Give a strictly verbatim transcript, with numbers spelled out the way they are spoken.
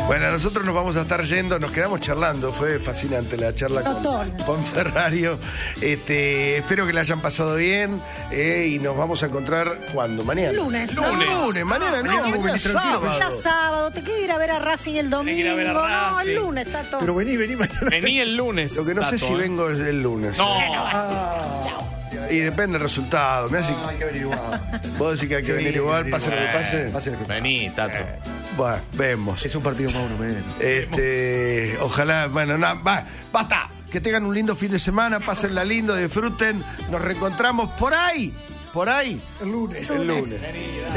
Bueno, nosotros nos vamos a estar yendo, nos quedamos charlando, fue fascinante la charla con, con Ferrario. Este, espero que la hayan pasado bien eh, y nos vamos a encontrar, ¿cuándo? Mañana. Lunes. Lunes, No. lunes, mañana no, Mañana, mañana sábado. Ya sábado, te quieres ir a ver a Racing el domingo. ir a ver a No, Racing. el lunes está todo. Pero vení, vení mañana. Vení el lunes. Lo que no sé Tato, si ¿eh? vengo el lunes. No. Y depende del resultado. Me hace... Ah, hay que venir igual. Vos decís que hay que Sí, venir igual, pase lo que pase. Pase lo que pase. Vení, Tato. Bueno, vemos. Es un partido más uno menos. Este, ojalá, bueno, no, va, basta. Que tengan un lindo fin de semana, pásenla lindo, disfruten. Nos reencontramos por ahí, por ahí. El lunes. El lunes. Vení, dale. Chao.